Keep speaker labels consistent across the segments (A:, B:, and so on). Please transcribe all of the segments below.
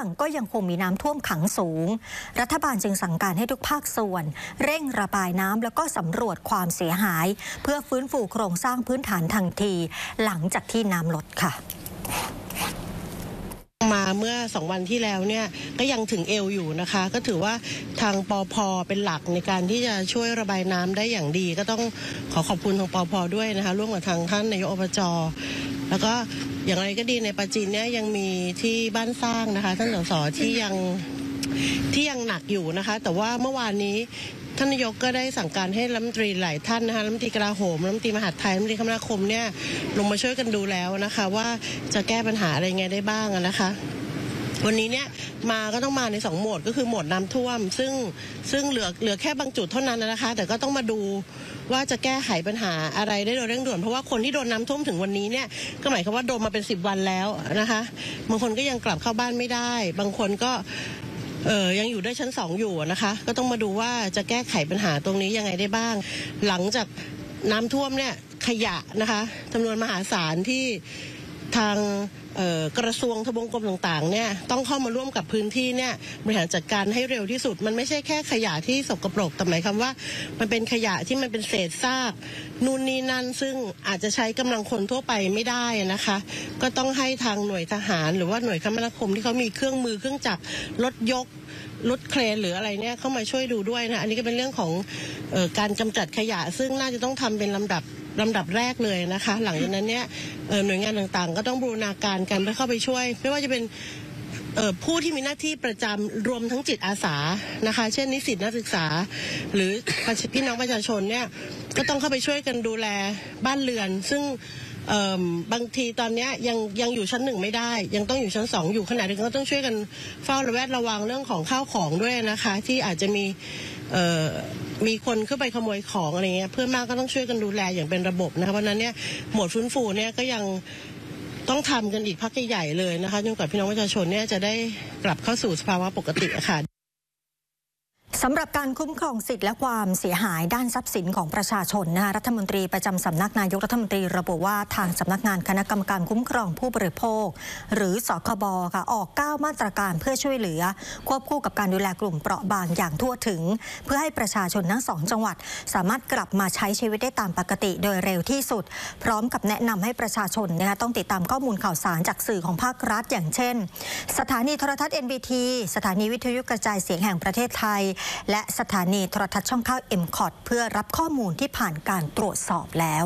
A: ก็ยังคงมีน้ำท่วมขังสูงรัฐบาลจึงสั่งการให้ทุกภาคส่วนเร่งระบายน้ำแล้วก็สำรวจความเสียหายเพื่อฟื้นฟูโครงสร้างพื้นฐานทันทีหลังจากที่น้ำลดค่ะ
B: มาเมื่อ2 วันที่แล้วเนี่ยก็ยังถึงเอวอยู่นะคะก็ถือว่าทางปภ.เป็นหลักในการที่จะช่วยระบายน้ำได้อย่างดีก็ต้องขอบคุณทางปภ.ด้วยนะคะร่วมกับทางท่านนายกอบจ.แล้วก็อย่างไรก็ดีในปราจีนเนี่ยยังมีที่บ้านสร้างนะคะท่านสสที่ยังหนักอยู่นะคะแต่ว่าเมื่อวานนี้ท่านนายกก็ได้สั่งการให้รัฐมนตรีหลายท่านนะคะรัฐมนตรีกลาโหมรัฐมนตรีมหาดไทยรัฐมนตรีคมนาคมเนี่ยลงมาช่วยกันดูแล้วนะคะว่าจะแก้ปัญหาอะไรไงได้บ้างนะคะวันนี้เนี่ยมาก็ต้องมาใน2 โหมดก็คือโหมดน้ำท่วมซึ่งเหลือแค่บางจุดเท่านั้นนะคะแต่ก็ต้องมาดูว่าจะแก้ไขปัญหาอะไรได้โดยเร่งด่วนเพราะว่าคนที่โดนน้ำท่วมถึงวันนี้เนี่ยก็หมายความว่าโดนมาเป็น10 วันแล้วนะคะบางคนก็ยังกลับเข้าบ้านไม่ได้บางคนก็ยังอยู่ได้ชั้น2อยู่นะคะก็ต้องมาดูว่าจะแก้ไขปัญหาตรงนี้ยังไงได้บ้างหลังจากน้ำท่วมเนี่ยขยะนะคะจำนวนมหาศาลที่ทางกระทรวงทบวงกรมต่างๆเนี่ยต้องเข้ามาร่วมกับพื้นที่เนี่ยบริหารจัดการให้เร็วที่สุดมันไม่ใช่แค่ขยะที่สกปรกแต่หมายความว่ามันเป็นขยะที่มันเป็นเศษซากนู่นนี่นั่นซึ่งอาจจะใช้กำลังคนทั่วไปไม่ได้นะคะก็ต้องให้ทางหน่วยทหารหรือว่าหน่วยคมนาคมที่เขามีเครื่องมือเครื่องจักรรถยกรถเครนหรืออะไรเนี่ยเข้ามาช่วยดูด้วยนะอันนี้ก็เป็นเรื่องของการกำจัดขยะซึ่งน่าจะต้องทำเป็นลำดับแรกเลยนะคะหลังจากนั้นเนี่ยหน่วยงานต่างๆก็ต้องบูรณาการกันเพื่อเข้าไปช่วยไม่ว่าจะเป็นผู้ที่มีหน้าที่ประจำรวมทั้งจิตอาสานะคะเช่นนิสิตนักศึกษาหรือพี่น้องประชาชนเนี่ยก็ต้องเข้าไปช่วยกันดูแลบ้านเรือนซึ่งบางทีตอนนี้ยังอยู่ชั้น1ไม่ได้ยังต้องอยู่ชั้น2อยู่ขณะเดียวกันก็ต้องช่วยกันเฝ้าระวังเรื่องของข้าวของด้วยนะคะที่อาจจะมีคนเข้าไปขโมยของอะไรเงี้ยเพื่อนมากก็ต้องช่วยกันดูแลอย่างเป็นระบบนะคะเพราะนั้นเนี่ยโหมดฟื้นฟูเนี่ยก็ยังต้องทำกันอีกพักใหญ่ๆเลยนะคะจนกว่าพี่น้องประชาชนเนี่ยจะได้กลับเข้าสู่สภาวะปกติค่ะ
A: สำหรับการคุ้มครองสิทธิและความเสียหายด้านทรัพย์สินของประชาชนนะคะรัฐมนตรีประจำสำนักนายกรัฐมนตรีระบุว่าทางสำนักงานคณะกรรมการคุ้มครองผู้บริโภคหรือสคบค่ะออก9 มาตรการเพื่อช่วยเหลือควบคู่กับการดูแลกลุ่มเปราะบางอย่างทั่วถึงเพื่อให้ประชาชนทั้ง2 จังหวัดสามารถกลับมาใช้ชีวิตได้ตามปกติโดยเร็วที่สุดพร้อมกับแนะนำให้ประชาชนนะคะต้องติดตามข้อมูลข่าวสารจากสื่อของภาครัฐอย่างเช่นสถานีโทรทัศน์ NBT สถานีวิทยุกระจายเสียงแห่งประเทศไทยและสถานีโทรทัศน์ช่อง9 MCOT เพื่อรับข้อมูลที่ผ่านการตรวจสอบแล้ว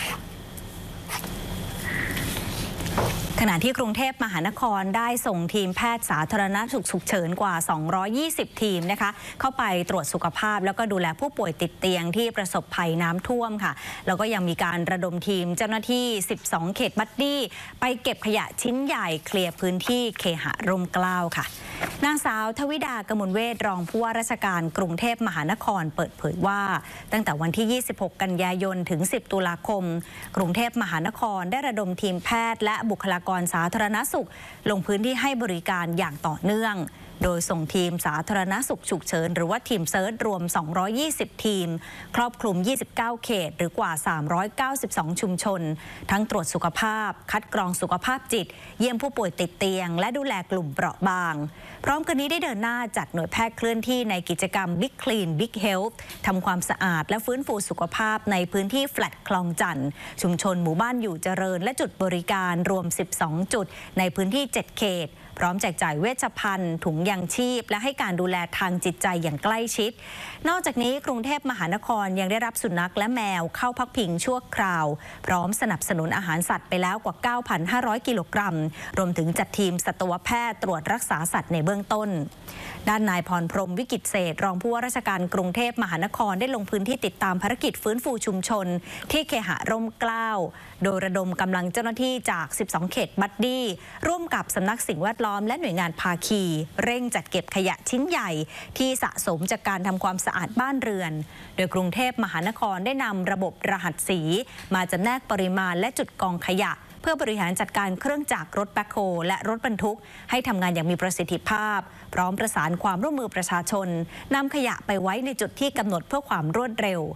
A: ขณะที่กรุงเทพมหานครได้ส่งทีมแพทย์สาธารณสุขฉุกเฉินกว่า220 ทีมนะคะเข้าไปตรวจสุขภาพแล้วก็ดูแลผู้ป่วยติดเตียงที่ประสบภัยน้ำท่วมค่ะแล้วก็ยังมีการระดมทีมเจ้าหน้าที่12 เขตบัดดี้ไปเก็บขยะชิ้นใหญ่เคลียร์พื้นที่เคหะร่มเกล้าค่ะนางสาวทวิดากมลเวชรองผู้ว่าราชการกรุงเทพมหานครเปิดเผยว่าตั้งแต่วันที่ 26 กันยายนถึง 10 ตุลาคมกรุงเทพมหานครได้ระดมทีมแพทย์และบุคลากรสาธารณสุขลงพื้นที่ให้บริการอย่างต่อเนื่องโดยส่งทีมสาธารณสุขฉุกเฉินหรือว่าทีมเซิร์ชรวม220 ทีมครอบคลุม29 เขตหรือกว่า392 ชุมชนทั้งตรวจสุขภาพคัดกรองสุขภาพจิตเยี่ยมผู้ป่วยติดเตียงและดูแลกลุ่มเปราะบางพร้อมกันนี้ได้เดินหน้าจัดหน่วยแพทย์เคลื่อนที่ในกิจกรรม Big Clean Big Health ทำความสะอาดและฟื้นฟูสุขภาพในพื้นที่แฟลตคลองจันทร์ชุมชนหมู่บ้านอยู่เจริญและจุดบริการรวม12 จุดในพื้นที่7 เขตพร้อมแจกจ่ายเวชภัณฑ์ถุงยางชีพและให้การดูแลทางจิตใจอย่างใกล้ชิดนอกจากนี้กรุงเทพมหานครยังได้รับสุนัขและแมวเข้าพักพิงชั่วคราวพร้อมสนับสนุนอาหารสัตว์ไปแล้วกว่า 9,500 กิโลกรัมรวมถึงจัดทีมสัตวแพทย์ตรวจรักษาสัตว์ในเบื้องต้นด้านนายพรพรหมวิกิตเศษรองผู้ว่าราชการกรุงเทพมหานครได้ลงพื้นที่ติดตามภารกิจฟื้นฟูชุมชนที่เคหะร่มเกล้าโดยระดมกำลังเจ้าหน้าที่จาก12 เขตบัดดี้ร่วมกับสำนักสิ่งแวดล้อมและหน่วยงานภาคีเร่งจัดเก็บขยะชิ้นใหญ่ที่สะสมจากการทำความสะอาดบ้านเรือนโดยกรุงเทพมหานครได้นำระบบรหัสสีมาจำแนกปริมาณและจุดกองขยะเพื่อบริหารจัดการเครื่องจักรรถแบ็คโฮและรถบรรทุกให้ทำงานอย่างมีประสิทธิภาพพร้อมประสานความร่วมมือประชาชนนำขยะไปไว้ในจุดที่กำหนดเพื่อความรวดเร็ว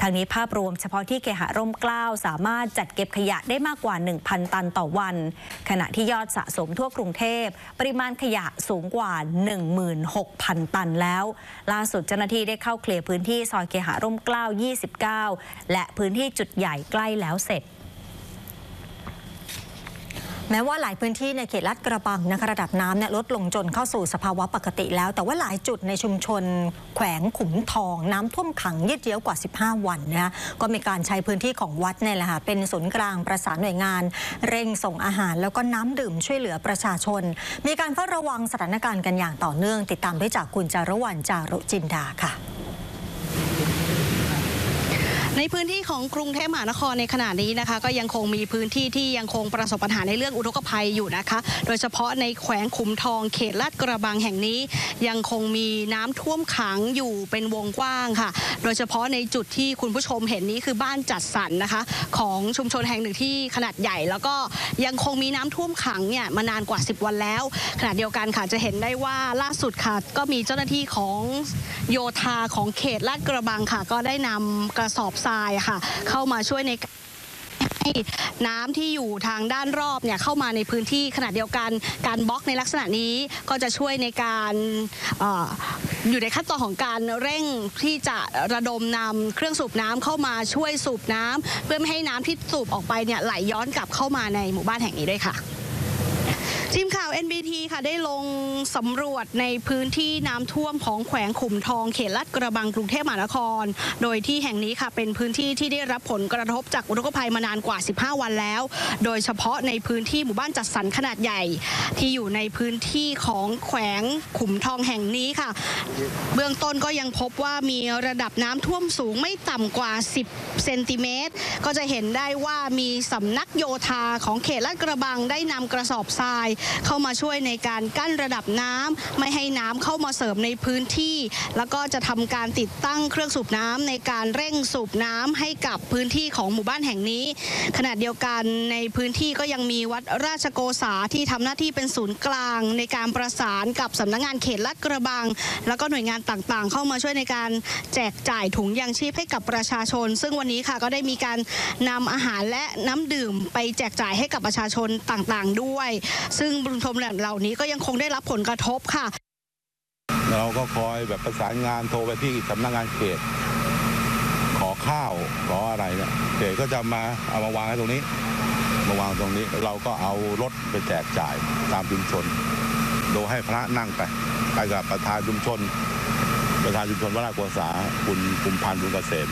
A: ทางนี้ภาพรวมเฉพาะที่เคหะร่มเกล้าสามารถจัดเก็บขยะได้มากกว่า 1,000 ตันต่อวันขณะที่ยอดสะสมทั่วกรุงเทพปริมาณขยะสูงกว่า 16,000 ตันแล้วล่าสุดเจ้าหน้าที่ได้เข้าเคลียร์พื้นที่ซอยเคหะร่มเกล้า 29 และพื้นที่จุดใหญ่ใกล้แล้วเสร็จ
C: แม้ว่าหลายพื้นที่ในเขตลาดกระบังนะคะระดับน้ำเนี่ยลดลงจนเข้าสู่สภาวะปกติแล้วแต่ว่าหลายจุดในชุมชนแขวงขุมทองน้ำท่วมขังยืดเยื้อกว่า15 วันนะคะก็มีการใช้พื้นที่ของวัดเนี่ยแหละค่ะเป็นศูนย์กลางประสานหน่วยงานเร่งส่งอาหารแล้วก็น้ำดื่มช่วยเหลือประชาชนมีการเฝ้าระวังสถานการณ์กันอย่างต่อเนื่องติดตามได้จากคุณจารุวรรณจารุจินดาค่ะ
D: ในพื้นที่ของกรุงเทพมหานครในขณะนี้นะคะก็ยังคงมีพื้นที่ที่ยังคงประสบปัญหาในเรื่องอุทกภัยอยู่นะคะโดยเฉพาะในแขวงขุมทองเขตลาดกระบังแห่งนี้ยังคงมีน้ำท่วมขังอยู่เป็นวงกว้างค่ะโดยเฉพาะในจุดที่คุณผู้ชมเห็นนี้คือบ้านจัดสรรนะคะของชุมชนแห่งหนึ่งที่ขนาดใหญ่แล้วก็ยังคงมีน้ำท่วมขังเนี่ยมานานกว่า10 วันแล้วขณะเดียวกันค่ะจะเห็นได้ว่าล่าสุดค่ะก็มีเจ้าหน้าที่ของโยธาของเขตลาดกระบังค่ะก็ได้นำกระสอบทรายค่ะเข้ามาช่วยในให้น้ำที่อยู่ทางด้านรอบเนี่ยเข้ามาในพื้นที่ขณะเดียวกันการบล็อกในลักษณะนี้ก็จะช่วยในการอยู่ในขั้นตอนของการเร่งที่จะระดมนำเครื่องสูบน้ำเข้ามาช่วยสูบน้ำเพื่อไม่ให้น้ำที่สูบออกไปเนี่ยไหลย้อนกลับเข้ามาในหมู่บ้านแห่งนี้ด้วยค่ะทีมข่าว NBT ค่ะได้ลงสำรวจในพื้นที่น้ำท่วมของแขวงขุมทองเขตลาดกระบังกรุงเทพมหานครโดยที่แห่งนี้ค่ะเป็นพื้นที่ที่ได้รับผลกระทบจากอุทกภัยมานานกว่า15 วันแล้วโดยเฉพาะในพื้นที่หมู่บ้านจัดสรรขนาดใหญ่ที่อยู่ในพื้นที่ของแขวงขุมทองแห่งนี้ค่ะเบื้องต้นก็ยังพบว่ามีระดับน้ำท่วมสูงไม่ต่ำกว่า10 เซนติเมตรก็จะเห็นได้ว่ามีสำนักโยธาของเขตลาดกระบังได้นำกระสอบทรายเข้ามาช่วยในการกั้นระดับน้ำไม่ให้น้ำเข้ามาเสริมในพื้นที่แล้วก็จะทำการติดตั้งเครื่องสูบน้ำในการเร่งสูบน้ำให้กับพื้นที่ของหมู่บ้านแห่งนี้ขณะเดียวกันในพื้นที่ก็ยังมีวัดราชโกษาที่ทำหน้าที่เป็นศูนย์กลางในการประสานกับสำนักงานเขตลาดกระบังแล้วก็หน่วยงานต่างๆเข้ามาช่วยในการแจกจ่ายถุงยางชีพให้กับประชาชนซึ่งวันนี้ค่ะก็ได้มีการนำอาหารและน้ำดื่มไปแจกจ่ายให้กับประชาชนต่างๆด้วยซึ่งบุญชมเหล่านี้ก็ยังคงได้รับผลกระทบค่ะ
E: เราก็คอยแบบประสานงานโทรไปที่สำนักงานเขตขอข้าวขออะไรเนี่ยเขตก็จะมาเอามาวางไว้ตรงนี้มาวางตรงนี้เราก็เอารถไปแจกจ่ายตามชุมชนโดยให้พระนั่งไปกับประธานชุมชนวัดราชโกษาคุณภูมิพันธ์บุญเกษม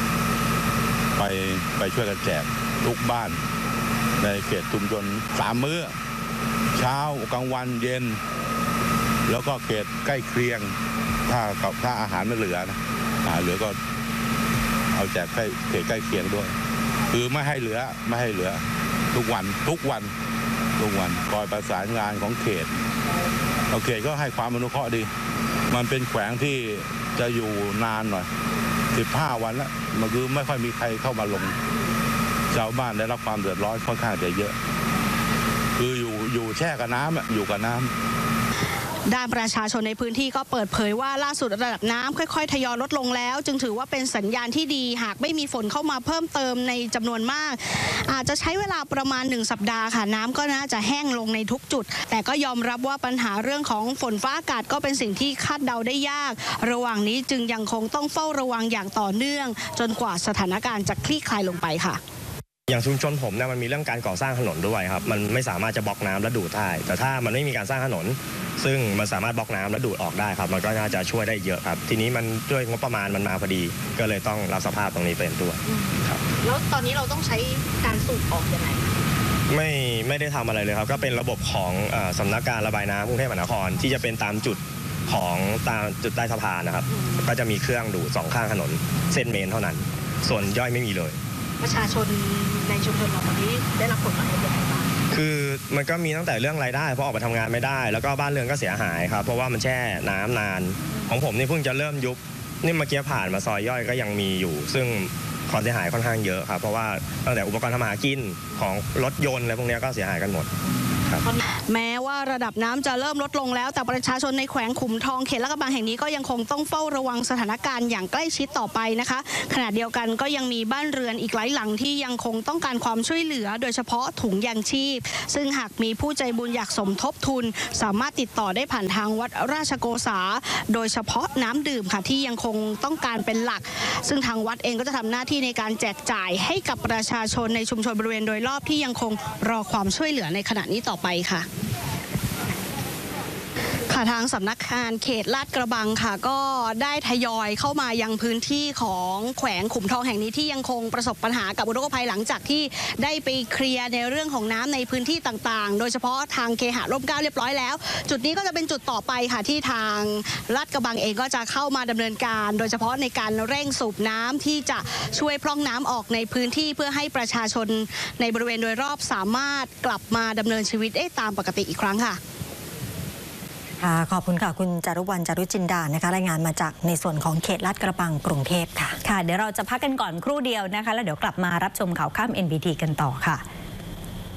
E: ไปช่วยกันแจกทุกบ้านในเขตชุมชน3 มื้อเช้ากลางวันเย็นแล้วก็เขตใกล้เคียงถ้าอาหารไม่เหลือนะเหลือก็เอาแจกเขตใกล้เคียงด้วยคือไม่ให้เหลือทุกวันคอยประสานงานของเขตก็ให้ความอนุเคราะห์ดีมันเป็นแขวงที่จะอยู่นานหน่อย15 วันแล้วมันคือไม่ค่อยมีใครเข้ามาลงชาวบ้านได้รับความเดือดร้อนค่อนข้างจะเยอะคืออยู่แช่กับน้ำอยู่กับน้ำ
D: ด้านประชาชนในพื้นที่ก็เปิดเผยว่าล่าสุดระดับน้ำค่อยๆทยอยลดลงแล้วจึงถือว่าเป็นสัญญาณที่ดีหากไม่มีฝนเข้ามาเพิ่มเติมในจำนวนมากอาจจะใช้เวลาประมาณ1 สัปดาห์ค่ะน้ำก็น่าจะแห้งลงในทุกจุดแต่ก็ยอมรับว่าปัญหาเรื่องของฝนฟ้าอากาศก็เป็นสิ่งที่คาดเดาได้ยากระหว่างนี้จึงยังคงต้องเฝ้าระวังอย่างต่อเนื่องจนกว่าสถานการณ์จะคลี่คลายลงไปค่ะ
F: อย่างชุมชนผมเนี่ยมันมีเรื่องการก่อสร้างถนนด้วยครับมันไม่สามารถจะบล็อกน้ำและดูดได้แต่ถ้ามันไม่มีการสร้างถนนซึ่งมันสามารถบล็อกน้ำและดูดออกได้ครับมันก็น่าจะช่วยได้เยอะครับทีนี้มันด้วยงบประมาณมันมาพอดีก็เลยต้องรับสภาพตรงนี้เป็นตัวครับ
D: แล้วตอนนี้เราต้องใช้การสูบออกยังไง
F: ไม่ได้ทำอะไรเลยครับก็เป็นระบบของสำนักการระบายน้ำกรุงเทพมหานครที่จะเป็นตามจุดของตามจุดใต้สะพานนะครับก็จะมีเครื่องดูด2 ข้างถนนเส้นเมนเท่านั้นส่วนย่อยไม่มีเลย
D: ประชาชนในชุมชนเราตอนนี้ได้รับผลกระทบยังไงบ้าง
F: คือมันก็มีตั้งแต่เรื่องรายได้เพราะออกไปทำงานไม่ได้แล้วก็บ้านเรือนก็เสียหายครับเพราะว่ามันแช่น้ำนานของผมนี่เพิ่งจะเริ่มยุบนี่เมื่อกี้ผ่านมาซอยย่อยก็ยังมีอยู่ซึ่งความเสียหายค่อนข้างเยอะครับเพราะว่าตั้งแต่อุปกรณ์ทำมาหากินของรถยนต์อะไรพวกนี้ก็เสียหายกันหมด
E: ครับ
D: แม้ว่าระดับน้ำจะเริ่มลดลงแล้วแต่ประชาชนในแขวงขุมทองเขตลาดกระบังแห่งนี้ก็ยังคงต้องเฝ้าระวังสถานการณ์อย่างใกล้ชิดต่อไปนะคะขณะเดียวกันก็ยังมีบ้านเรือนอีกหลายหลังที่ยังคงต้องการความช่วยเหลือโดยเฉพาะถุงยางชีพซึ่งหากมีผู้ใจบุญอยากสมทบทุนสามารถติดต่อได้ผ่านทางวัดราชโกษาโดยเฉพาะน้ำดื่มค่ะที่ยังคงต้องการเป็นหลักซึ่งทางวัดเองก็จะทำหน้าที่ในการแจกจ่ายให้กับประชาชนในชุมชนบริเวณโดยรอบที่ยังคงรอความช่วยเหลือในขณะนี้ต่อไปค่ะทางสำนักงานเขตลาดกระบังค่ะก็ได้ทยอยเข้ามายังพื้นที่ของแขวงขุมทองแห่งนี้ที่ยังคงประสบปัญหากับอุทกภัยหลังจากที่ได้ไปเคลียร์ในเรื่องของน้ำในพื้นที่ต่างๆโดยเฉพาะทางเคหะร่มเกล้าเรียบร้อยแล้วจุดนี้ก็จะเป็นจุดต่อไปค่ะที่ทางลาดกระบังเองก็จะเข้ามาดำเนินการโดยเฉพาะในการเร่งสูบน้ำที่จะช่วยพร่องน้ำออกในพื้นที่เพื่อให้ประชาชนในบริเวณโดยรอบสามารถกลับมาดำเนินชีวิตได้ตามปกติอีกครั้งค่ะ
C: ขอบคุณค่ะคุณจารุวรรณ จารุจินดานะคะรายงานมาจากในส่วนของเขตลาดกระบังกรุงเทพค่ะ
A: เดี๋ยวเราจะพักกันก่อนครู่เดียวนะคะแล้วเดี๋ยวกลับมารับชมข่าวค่ำ NBT กันต่อค่ะ